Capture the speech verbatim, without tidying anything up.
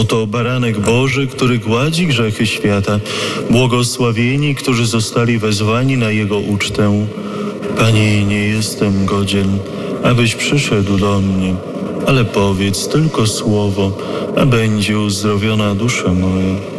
Oto baranek Boży, który gładzi grzechy świata. Błogosławieni, którzy zostali wezwani na Jego ucztę. Panie, nie jestem godzien, abyś przyszedł do mnie, ale powiedz tylko słowo, a będzie uzdrowiona dusza moja.